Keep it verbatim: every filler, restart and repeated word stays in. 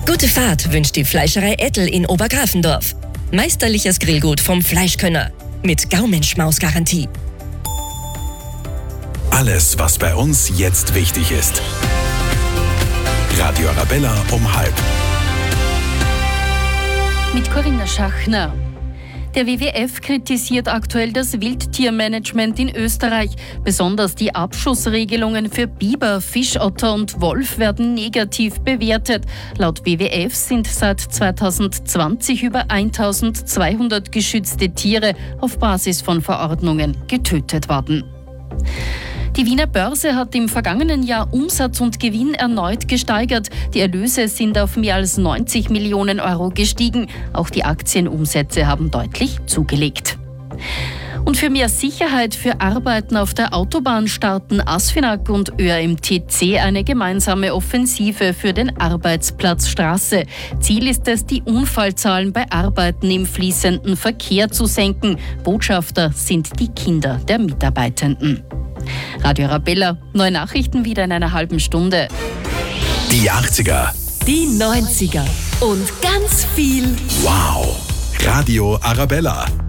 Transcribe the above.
Gute Fahrt wünscht die Fleischerei Ettel in Obergrafendorf. Meisterliches Grillgut vom Fleischkönner mit Gaumenschmaus-Garantie. Alles, was bei uns jetzt wichtig ist. Radio Arabella um halb. Mit Corinna Schachner. Der W W F kritisiert aktuell das Wildtiermanagement in Österreich. Besonders die Abschussregelungen für Biber, Fischotter und Wolf werden negativ bewertet. Laut W W F sind seit zweitausendzwanzig über eintausendzweihundert geschützte Tiere auf Basis von Verordnungen getötet worden. Die Wiener Börse hat im vergangenen Jahr Umsatz und Gewinn erneut gesteigert. Die Erlöse sind auf mehr als neunzig Millionen Euro gestiegen. Auch die Aktienumsätze haben deutlich zugelegt. Und für mehr Sicherheit für Arbeiten auf der Autobahn starten ASFINAG und Ö R M T C eine gemeinsame Offensive für den Arbeitsplatz Straße. Ziel ist es, die Unfallzahlen bei Arbeiten im fließenden Verkehr zu senken. Botschafter sind die Kinder der Mitarbeitenden. Radio Arabella, neue Nachrichten wieder in einer halben Stunde. Die achtziger. Die neunziger. Und ganz viel Wow. Radio Arabella.